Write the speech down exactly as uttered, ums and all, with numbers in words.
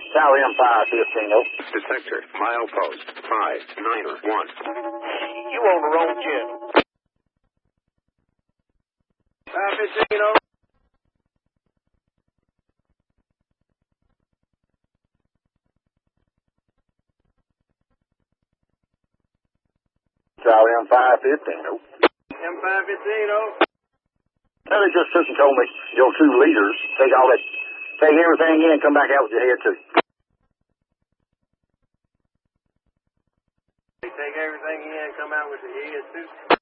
Tower M five fifteen, oh. Detector, milepost, five niner one. You on the wrong channel. five fifteen, oh. Tower M five fifteen, oh. M five fifteen, oh. Now, they just took and told me your two leaders take all that, take everything in, come back out with your head, too. They take everything in, come out with your head, too.